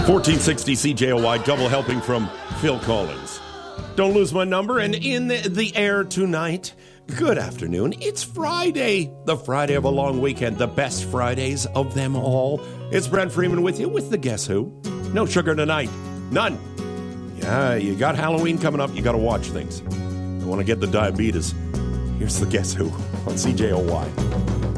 1460 CJOY, double helping from Phil Collins. Don't lose my number. And in the air tonight, good afternoon. It's Friday, the Friday of a long weekend, the best Fridays of them all. It's Brent Freeman with you with the Guess Who. No sugar tonight. None. Yeah, you got Halloween coming up. You got to watch things. You want to get the diabetes. Here's the Guess Who on CJOY.